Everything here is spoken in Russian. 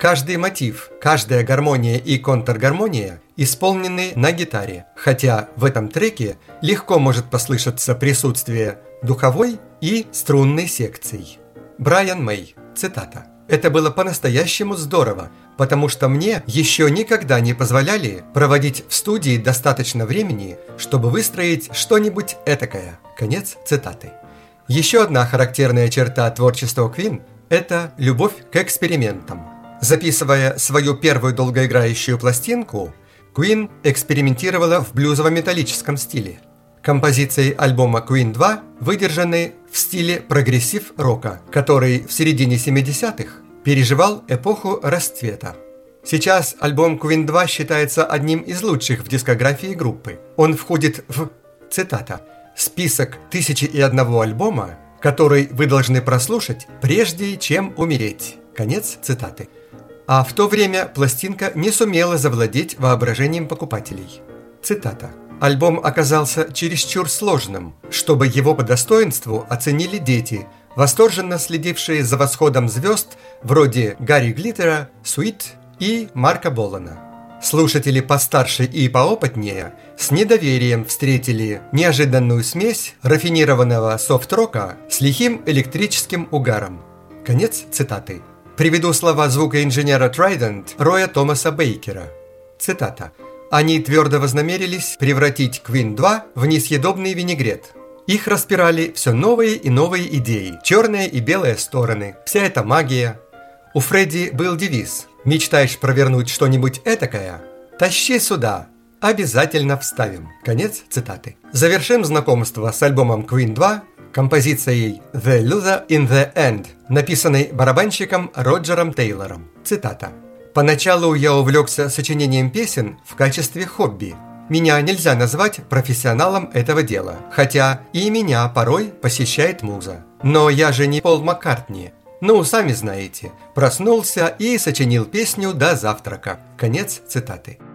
Каждый мотив, каждая гармония и контргармония исполнены на гитаре, хотя в этом треке легко может послышаться присутствие духовой и струнной секций. Брайан Мэй, цитата. «Это было по-настоящему здорово, потому что мне еще никогда не позволяли проводить в студии достаточно времени, чтобы выстроить что-нибудь этакое». Конец цитаты. Еще одна характерная черта творчества Queen – это любовь к экспериментам. Записывая свою первую долгоиграющую пластинку, Queen экспериментировала в блюзово-металлическом стиле. Композиции альбома Queen 2 выдержаны в стиле прогрессив-рока, который в середине 70-х переживал эпоху расцвета. Сейчас альбом Queen 2 считается одним из лучших в дискографии группы. Он входит в, цитата, «список 1001 альбома, который вы должны прослушать, прежде чем умереть». Конец цитаты. А в то время пластинка не сумела завладеть воображением покупателей. Цитата. «Альбом оказался чересчур сложным, чтобы его по достоинству оценили дети, восторженно следившие за восходом звезд вроде Гарри Глиттера, Суит и Марка Болана. Слушатели постарше и поопытнее с недоверием встретили неожиданную смесь рафинированного софт-рока с лихим электрическим угаром». Конец цитаты. Приведу слова звукоинженера Trident Роя Томаса Бейкера. Цитата. «Они твердо вознамерились превратить Queen 2 в несъедобный винегрет. Их распирали все новые и новые идеи, черные и белые стороны, вся эта магия. У Фредди был девиз: мечтаешь провернуть что-нибудь этакое? Тащи сюда, обязательно вставим». Конец цитаты. Завершим знакомство с альбомом Queen 2 композицией «The Loser in the End», написанной барабанщиком Роджером Тейлором. Цитата. «Поначалу я увлекся сочинением песен в качестве хобби. Меня нельзя назвать профессионалом этого дела, хотя и меня порой посещает муза. Но я же не Пол Маккартни. Ну, сами знаете, проснулся и сочинил песню до завтрака». Конец цитаты.